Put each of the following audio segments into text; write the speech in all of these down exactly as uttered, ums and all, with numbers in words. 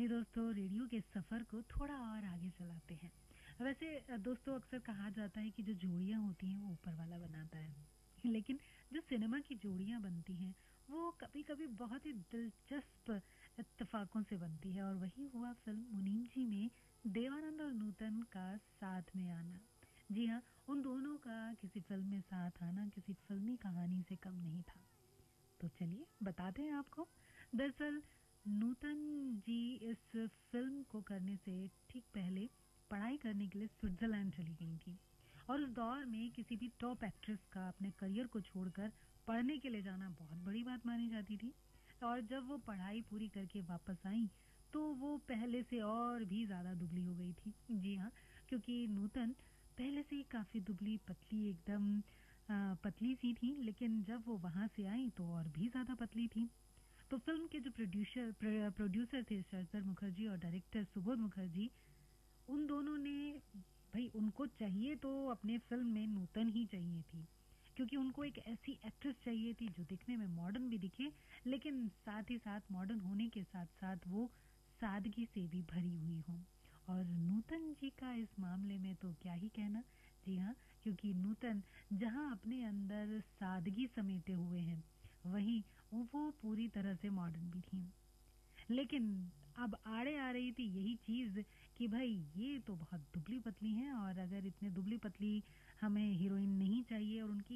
जी दोस्तों, रेडियो के सफर को थोड़ा और आगे चलाते हैं। वैसे दोस्तों, अक्सर कहा जाता है कि जो जोड़ियां होती हैं वो ऊपर वाला बनाता है, लेकिन जो सिनेमा की जोड़ियां बनती हैं वो कभी कभी बहुत ही दिलचस्प इत्तेफाकों से बनती है। और वही हुआ फिल्म मुनीम जी में देवानंद और नूतन का साथ में आना। जी हाँ, उन दोनों का किसी फिल्म में साथ आना किसी फिल्मी कहानी से कम नहीं था। तो चलिए बताते हैं आपको। दरअसल नूतन जी इस फिल्म को करने से ठीक पहले पढ़ाई करने के लिए स्विट्जरलैंड चली गई थी, और उस दौर में किसी भी टॉप एक्ट्रेस का अपने करियर को छोड़कर पढ़ने के लिए जाना बहुत बड़ी बात मानी जाती थी। और जब वो पढ़ाई पूरी करके वापस आई तो वो पहले से और भी ज्यादा दुबली हो गई थी। जी हाँ, क्योंकि नूतन पहले से ही काफी दुबली पतली एकदम आ, पतली सी थी, लेकिन जब वो वहां से आई तो और भी ज्यादा पतली थी। तो फिल्म के जो प्रोड्यूसर प्रोड्यूसर थे शरद मुखर्जी और डायरेक्टर सुबोध मुखर्जी, उन दोनों ने, भाई उनको चाहिए तो अपने फिल्म में नूतन ही चाहिए थी, क्योंकि उनको एक ऐसी एक्ट्रेस चाहिए थी जो दिखने में मॉडर्न भी दिखे, लेकिन साथ ही साथ मॉडर्न होने के साथ साथ वो सादगी से भी भरी हुई हो। और नूतन जी का इस मामले में तो क्या ही कहना। जी हाँ, क्योंकि नूतन जहाँ अपने अंदर सादगी समेटे हुए हैं, वहीं वो पूरी तरह से मॉडर्न भी थी। लेकिन अब आड़े आ रही थी यही चीज कि भाई ये तो बहुत दुबली पतली हैं, और अगर इतने दुबली पतली हमें हीरोइन नहीं चाहिए। और उनकी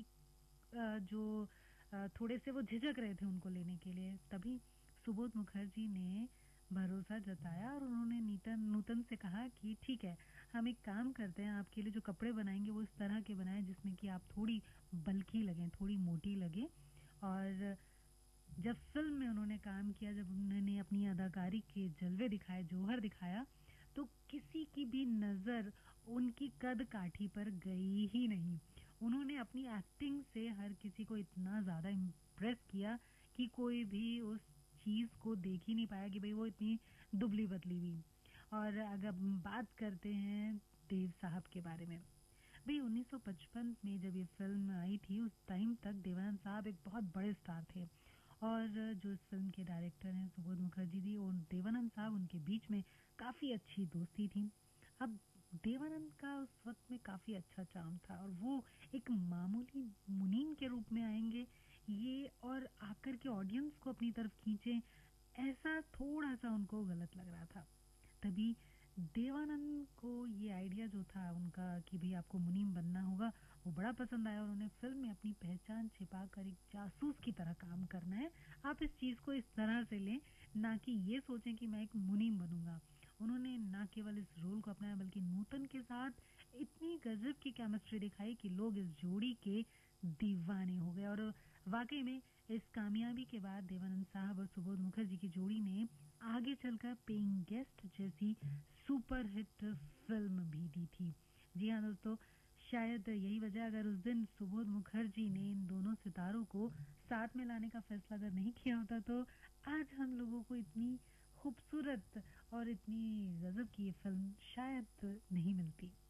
जो थोड़े से वो झिझक रहे थे उनको लेने के लिए, तभी सुबोध मुखर्जी ने भरोसा जताया और उन्होंने नीतन नूतन से कहा कि ठीक है, हम एक काम करते हैं, आपके लिए जो कपड़े बनाएंगे वो इस तरह के बनाएं जिसमें कि आप थोड़ी बल्की लगे, थोड़ी मोटी लगे। और जब फिल्म में उन्होंने काम किया, जब उन्होंने अपनी अदाकारी के जलवे दिखाए, जौहर दिखाया, तो किसी की भी नजर उनकी कद काठी पर गई ही नहीं। उन्होंने अपनी एक्टिंग से हर किसी को इतना ज्यादा इम्प्रेस किया कि कोई भी उस चीज को देख ही नहीं पाया कि भाई वो इतनी दुबली पतली हुई। और अगर बात करते हैं देव साहब के बारे में, भाई उन्नीस सौ पचपन में जब ये फिल्म आई थी उस टाइम तक देवानंद साहब एक बहुत बड़े स्टार थे, और जो इस फिल्म के डायरेक्टर हैं सुबोध मुखर्जी जी और देवानंद साहब, उनके बीच में काफी अच्छी दोस्ती थी। अब देवानंद का उस वक्त में काफी अच्छा चार्म था, और वो एक मामूली मुनीम के रूप में आएंगे ये और आकर के ऑडियंस को अपनी तरफ खींचे, ऐसा थोड़ा सा उनको गलत लग रहा था। तभी देवानंद को ये आइडिया जो था उनका कि भाई आपको मुनीम बनना होगा, वो बड़ा पसंद आया, और उन्हें फिल्म में अपनी पहचान छिपाकर एक जासूस की तरह काम करना है। आप इस चीज को इस तरह से लें, ना कि ये सोचें कि मैं एक मुनीम बनूंगा। उन्होंने ना केवल इस रोल को अपनाया बल्कि नूतन के साथ इतनी गजब की केमिस्ट्री दिखाई कि लोग इस जोड़ी के दीवाने हो गए। और वाकई में इस कामयाबी के बाद देवानंद साहब और सुबोध मुखर्जी की जोड़ी ने आगे चलकर पेइंग गेस्ट जैसी सुपर हिट फिल्म भी दी थी। जी हाँ दोस्तों, शायद यही वजह, अगर उस दिन सुबोध मुखर्जी ने इन दोनों सितारों को साथ में लाने का फैसला अगर नहीं किया होता तो आज हम लोगों को इतनी खूबसूरत और इतनी गजब की ये फिल्म शायद नहीं मिलती।